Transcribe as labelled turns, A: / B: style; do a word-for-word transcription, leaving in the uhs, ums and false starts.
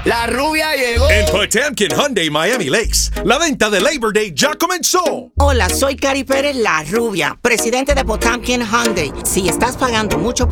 A: La rubia llegó.
B: En Potemkin Hyundai Miami Lakes, la venta de Labor Day ya comenzó.
C: Hola, soy Cari Pérez, la rubia, presidente de Potemkin Hyundai. Si estás pagando mucho por